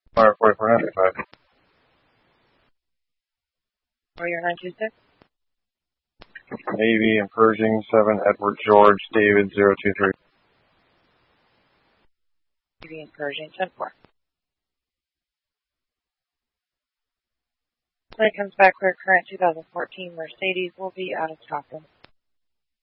Fire 4495. Or your 926? Navy and Pershing 7 Edward George David 023. Navy and Pershing 10-4. When it comes back, clear current 2014 Mercedes will be out of stock.